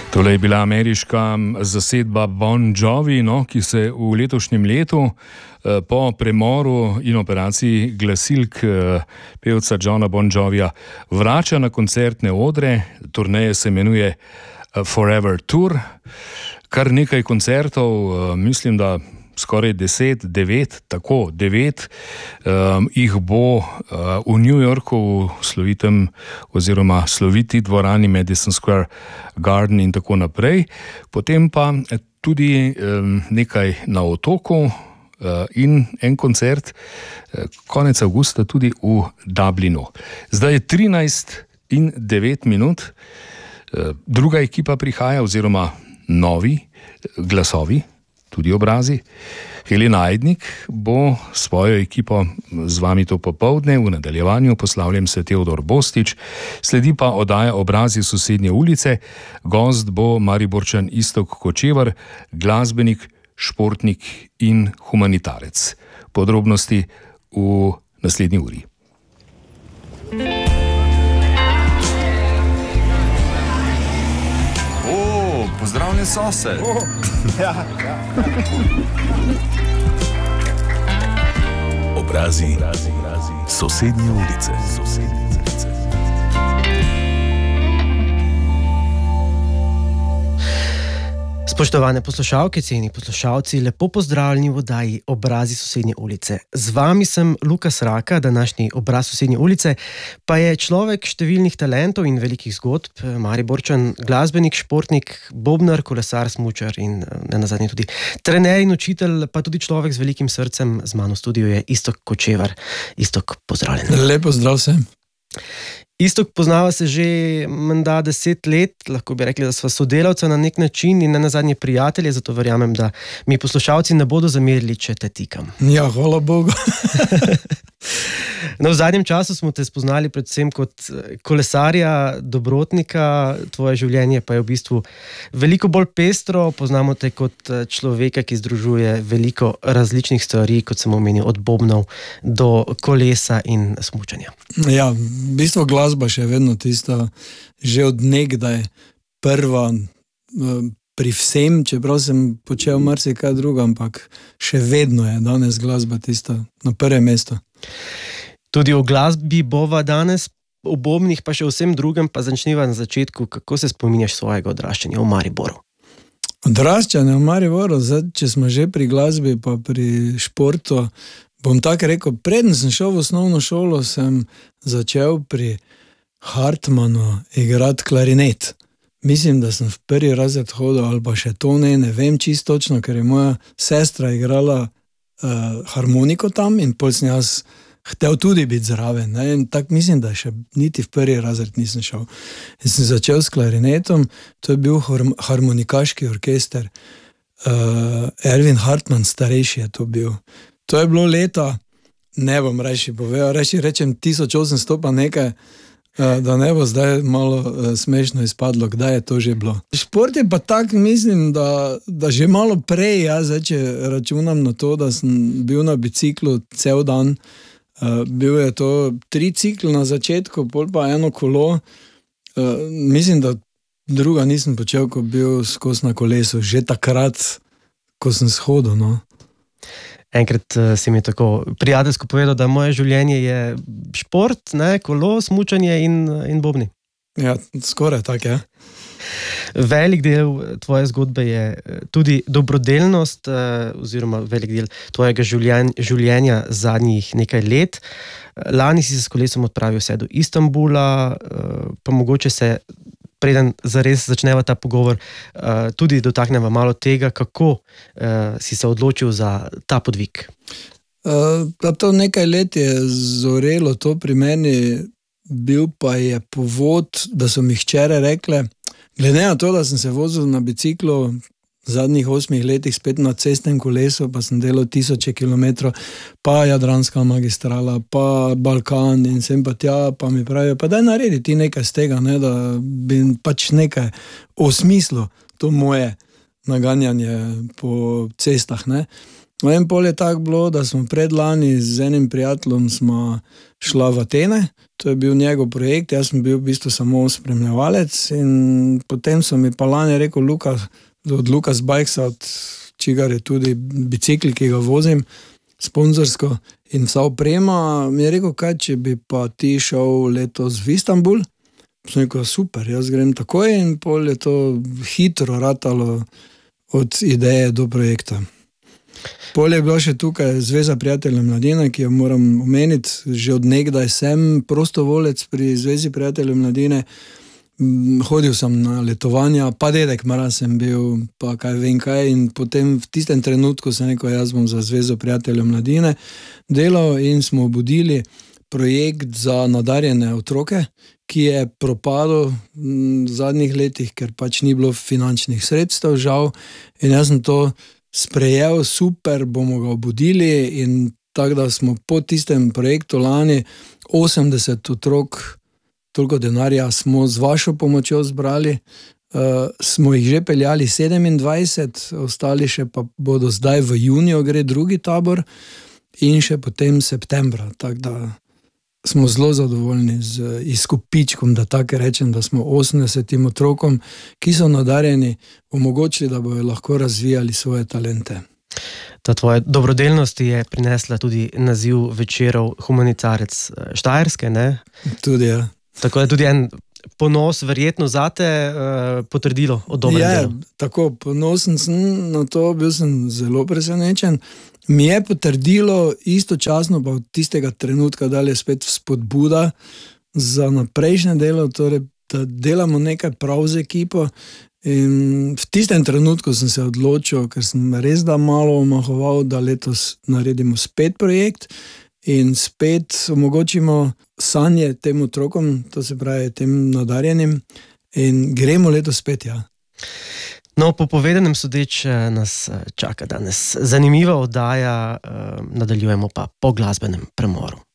Tole je bila ameriška zasedba Bon Jovi, ki se v letošnjem letu po premoru in operaciji glasilk pevca Johna Bon Jovija vrača na koncertne odre. Turneja se imenuje Forever Tour. Kar nekaj koncertov, mislim, da skoraj 10, 9 jih bo v New Yorku v slovitem oziroma sloviti dvorani Madison Square Garden in tako naprej. Potem pa tudi nekaj na Otoku in en koncert konec avgusta tudi v Dublinu. Zdaj je 13:09. Druga ekipa prihaja oziroma novi glasovi, tudi obrazi. Helena Ajdnik bo svojo ekipo z vami to popoldne, v nadaljevanju poslavljam se Teodor Bostič, sledi pa oddaja Obrazi sosednje ulice. Gost bo Mariborčan Iztok Kočevar, glasbenik, športnik in humanitarec. Podrobnosti v naslednji uri. Pozdravljen sosed. Ja. Obrazi sosednje ulice. Spoštovane poslušalke, cenjeni poslušalci, lepo pozdravljeni v oddaji Obrazi sosednje ulice. Z vami sem Lukas Raka, današnji obraz sosednje ulice pa je človek številnih talentov in velikih zgodb, Mariborčan, glasbenik, športnik, bobnar, kolesar, smučar in nenazadnje tudi trener in učitelj, pa tudi človek z velikim srcem. Z mano v studiu je Iztok Kočevar. Iztok, pozdravljen. Lepo zdrav vsem. Iztok, poznava se že menda 10 let, lahko bi rekli, da sva sodelavca na nek način in nenazadnje prijatelje, zato verjamem, da mi poslušalci ne bodo zamerili, če te tikam. Ja, hvala Bogu. No, v zadnjem času smo te spoznali predvsem kot kolesarja, dobrotnika, tvoje življenje pa je v bistvu veliko bolj pestro. Poznamo te kot človeka, ki združuje veliko različnih stvari, kot sem omenil, od bobnov do kolesa in smučanja. Ja, v bistvu glasba še vedno tista, že od nekdaj prva pri vsem, čeprav sem počel marsikaj drugo, ampak še vedno je danes glasba tista na prvem mestu. Tudi o glasbi bova danes, o bobnih pa še o vsem drugem, pa začniva na začetku. Kako se spominjaš svojega odraščanja v Mariboru? Odraščanje v Mariboru, zdaj, če smo že pri glasbi pa pri športu, bom tako rekel, preden sem šel v osnovno šolo, sem začel pri Hartmanu igrati klarinet. Mislim, da sem v prvi razred hodil, ali pa še to ne vem čisto točno, ker je moja sestra igrala harmoniko tam in pol sem jaz hotel tudi biti zraven. In tako mislim, da še niti v prvi razred nisem šel. In sem začel s klarinetom, to je bil harmonikaški orkester. Erwin Hartmann starejši je to bil. To je bilo leta, ne bom reči povedal, rečem 1800 pa nekaj, da ne bo zdaj malo smešno izpadlo, kdaj je to že bilo. Šport je pa tak, mislim, da že malo prej, zdaj, če računam na to, da sem bil na biciklu cel dan, bil je to 3 cikle na začetku, pol pa 1 kolo, mislim, da druga nisem počel, ko bil skozi na kolesu, že takrat, ko sem shodil, no. Enkrat si mi tako prijateljsko povedal, da moje življenje je šport, kolo, smučanje in bobni. Ja, skoraj tak, ja. Velik del tvoje zgodbe je tudi dobrodelnost, oziroma velik del tvojega življenja zadnjih nekaj let. Lani si se s kolesom odpravil vse do Istanbula, pa mogoče se, preden zares začneva ta pogovor, tudi dotakneva malo tega, kako si se odločil za ta podvig. To nekaj let je zorelo to pri meni, bil pa je povod, da so mi hčere rekle, glede na to, da sem se vozil na biciklu v zadnjih 8 letih spet na cestnem kolesu, pa sem delal 1000 kilometrov, pa Jadranska magistrala, pa Balkan in sem pa tja, pa mi pravijo, pa daj naredi ti nekaj z tega, da bi pač nekaj osmislil to moje naganjanje po cestah. No in pol je tako bilo, da smo predlani z enim prijateljem smo šla v Atene. To je bil njegov projekt, jaz sem bil v bistvu samo spremljevalec in potem so mi pa lani rekel od Lucas Bikesa, od čigar je tudi bicikl, ki ga vozim, sponzorsko in vsa oprema, mi je rekel, kaj če bi pa ti šel letos v Istanbul. Sem rekel, super, jaz grem takoj in pol je to hitro ratalo od ideje do projekta. Pol je bila še tukaj Zveza prijateljev mladine, ki jo moram omeniti, že od nekdaj sem prostovolec pri Zvezi prijateljev mladine, hodil sem na letovanja, pa dedek Mraz sem bil, pa kaj vem kaj in potem v tistem trenutku sem rekel, jaz bom za Zvezo prijateljev mladine delal in smo obudili projekt za nadarjene otroke, ki je propadel v zadnjih letih, ker pač ni bilo finančnih sredstev, žal, in jaz sem to sprejel, super, bomo ga obudili in tako da smo po tistem projektu lani 80 otrok, toliko denarja smo z vašo pomočjo zbrali, smo jih že peljali 27, ostali še pa bodo zdaj v juniju gre drugi tabor in še potem septembra, tako da smo zelo zadovoljni z izkupičkom, da tako rečem, da smo 80 otrokom, ki so nadarjeni, omogočili, da bojo lahko razvijali svoje talente. Ta tvoja dobrodelnost je prinesla tudi naziv večerov Humanitarec Štajerske, ne? Tudi, ja. Tako je tudi en ponos verjetno zate potrdilo o dobrem delu. Tako, ponosen sem na to, bil sem zelo presenečen. Mi je potrdilo istočasno, pa od tistega trenutka dalje spet spodbuda za naprejšnje delo, torej, da delamo nekaj prav z ekipo. In v tistem trenutku sem se odločil, ker sem res da malo omahoval, da letos naredimo spet projekt in spet omogočimo sanje tem otrokom, to se pravi tem nadarjenim, in gremo letos spet, ja. No, po povedanem sodeč nas čaka danes zanimiva oddaja, nadaljujemo pa po glasbenem premoru.